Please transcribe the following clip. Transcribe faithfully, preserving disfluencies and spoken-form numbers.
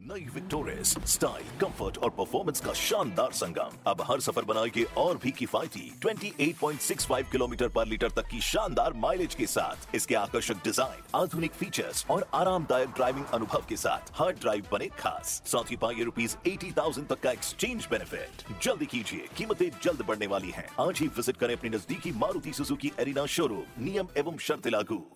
नई victorious style, comfort और performance का शानदार संगम। अब हर सफर बनाइए और भी किफायती अट्ठाईस पॉइंट छह पाँच किलोमीटर पर लीटर तक की शानदार माइलेज के साथ। इसके आकर्षक डिजाइन, आधुनिक फीचर्स और आरामदायक ड्राइविंग अनुभव के साथ हर ड्राइव बने खास। साथ ही पाइए रुपीज अस्सी हज़ार तक का एक्सचेंज बेनिफिट। जल्दी कीजिए, कीमतें जल्द बढ़ने वाली हैं। आज ही विजिट करें अपनी नजदीकी मारुति सुजुकी एरिना शोरूम। नियम एवं शर्तें लागू।